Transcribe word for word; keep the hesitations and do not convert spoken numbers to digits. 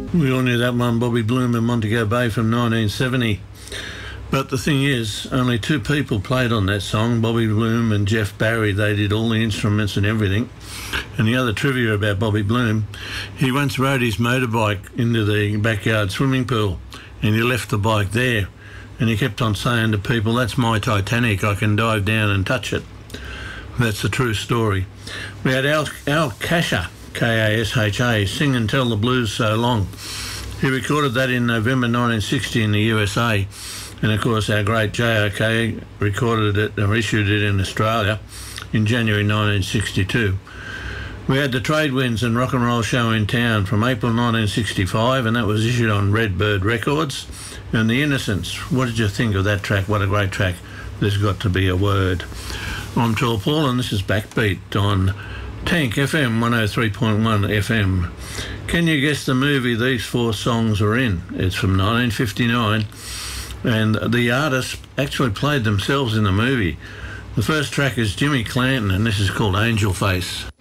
We all knew that one, Bobby Bloom and Montego Bay from nineteen seventy. But the thing is, only two people played on that song, Bobby Bloom and Jeff Barry. They did all the instruments and everything. And the other trivia about Bobby Bloom, he once rode his motorbike into the backyard swimming pool and he left the bike there. And he kept on saying to people, "That's my Titanic, I can dive down and touch it." That's the true story. We had Al, Al Kasha, K A S H A, Sing and Tell the Blues So Long. He recorded that in November nineteen sixty in the U S A. And of course our great J R K recorded it or issued it in Australia in January nineteen sixty-two. We had the Trade Winds and Rock and Roll Show in Town from April nineteen sixty-five, and that was issued on Redbird Records. And The Innocents, what did you think of that track? What a great track. There's got to be a word. I'm Tall Paul and this is Backbeat on Tank F M one oh three point one F M. Can you guess the movie these four songs are in? It's from nineteen fifty-nine. And the artists actually played themselves in the movie. The first track is Jimmy Clanton, and this is called Angel Face.